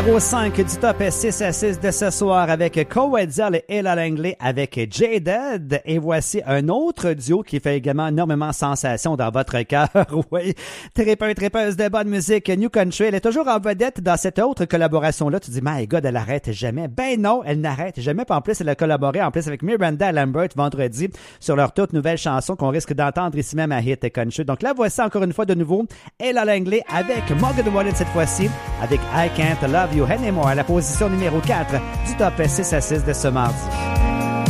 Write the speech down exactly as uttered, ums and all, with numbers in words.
numéro cinq du top six à six de ce soir avec Coetzal et Ella Langley avec Jaded. Et voici un autre duo qui fait également énormément sensation dans votre cœur. Oui, tripeux, tripeuse de bonne musique, New Country. Elle est toujours en vedette dans cette autre collaboration-là. Tu dis, my God, elle arrête jamais. Ben non, elle n'arrête jamais. Puis en plus, elle a collaboré en plus avec Miranda Lambert vendredi sur leur toute nouvelle chanson qu'on risque d'entendre ici même à Hit Country. Donc là, voici encore une fois de nouveau Ella Langley avec Morgan Wallen cette fois-ci avec I Can't Love You Anymore à la position numéro quatre du top six à six de ce mardi.